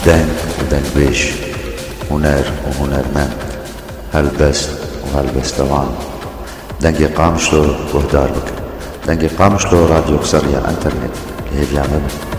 دنگ ودنگبيش، هنر وهنرمند، هلبست وهلبستوان. دنگی قامشلو گهدار بکن. دنگی قامشلو راديو كسرية انترنت هي بيعمل